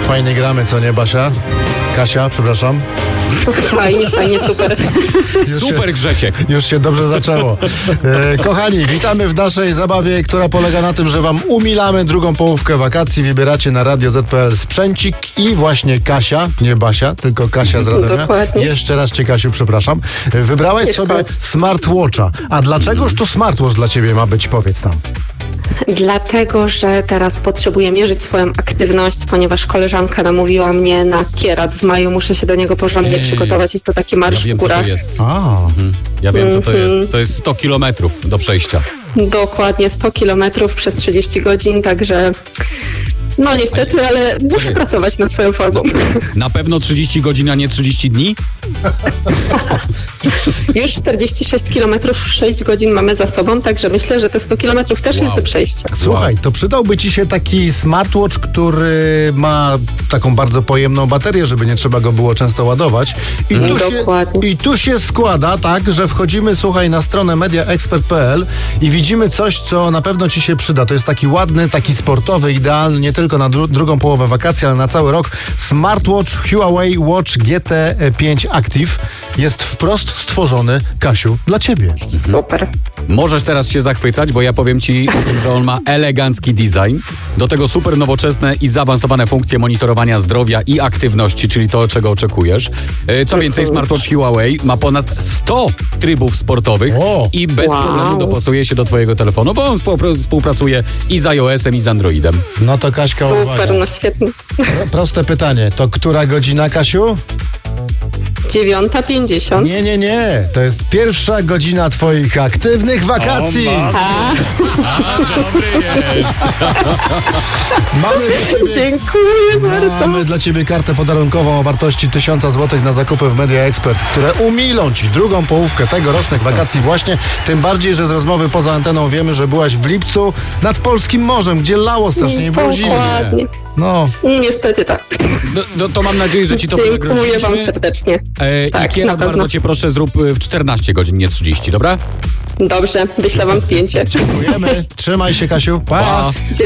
fajnie gramy, co nie, Basia? Kasia, przepraszam. Fajnie, super. Super, Grzesiek. Już się dobrze zaczęło. Kochani, witamy w naszej zabawie, która polega na tym, że wam umilamy drugą połówkę wakacji. Wybieracie na Radio Z.pl sprzęcik i właśnie Kasia, nie Basia, tylko Kasia z Radomia. Dokładnie. Jeszcze raz cię, Kasiu, przepraszam. Wybrałaś sobie smartwatcha. A dlaczegóż to smartwatch dla ciebie ma być? Powiedz nam. Dlatego, że teraz potrzebuję mierzyć swoją aktywność, ponieważ koleżanka namówiła mnie na kierat. W maju muszę się do niego porządnie przygotować. Jest to taki marsz Ja wiem, w co górach. to jest. Ja wiem, co to jest. To jest 100 kilometrów do przejścia. Dokładnie 100 kilometrów przez 30 godzin, także no niestety, ale muszę pracować nad swoją formą. Na pewno 30 godzin, a nie 30 dni? Już 46 kilometrów, 6 godzin mamy za sobą, także myślę, że te 100 kilometrów też jest do przejścia. Słuchaj, to przydałby ci się taki smartwatch, który ma taką bardzo pojemną baterię, żeby nie trzeba go było często ładować. I tu się składa tak, że wchodzimy, słuchaj, na stronę mediaexpert.pl i widzimy coś, co na pewno ci się przyda. To jest taki ładny, taki sportowy, idealny nie tylko na drugą połowę wakacji, ale na cały rok. Smartwatch Huawei Watch GT5 Active jest wprost stworzony, Kasiu, dla ciebie. Super. Możesz teraz się zachwycać, bo ja powiem ci o tym, że on ma elegancki design, do tego super nowoczesne i zaawansowane funkcje monitorowania zdrowia i aktywności, czyli to, czego oczekujesz. Co więcej, smartwatch Huawei ma ponad 100 trybów sportowych i bez problemu dopasuje się do twojego telefonu, bo on współpracuje i z iOS-em, i z Androidem. No to Kaśka, Super, uwaga. no świetnie. Proste pytanie, to która godzina, Kasiu? 9:50. Nie. To jest pierwsza godzina twoich aktywnych wakacji. Dobry jest. Dziękuję bardzo. Dla ciebie kartę podarunkową o wartości 1000 zł na zakupy w Media Expert, które umilą ci drugą połówkę tegorocznych wakacji właśnie. Tym bardziej, że z rozmowy poza anteną wiemy, że byłaś w lipcu nad Polskim Morzem, gdzie lało strasznie i było zimno. Dokładnie. No. Niestety tak. To mam nadzieję, że ci to Dziękuję wynagrodziliśmy. wam serdecznie. I kierat, na pewno. bardzo cię proszę, zrób w 14 godzin, nie 30, dobra? Dobrze, wyślę wam zdjęcie. Dziękujemy. Trzymaj się, Kasiu. Pa. Pa.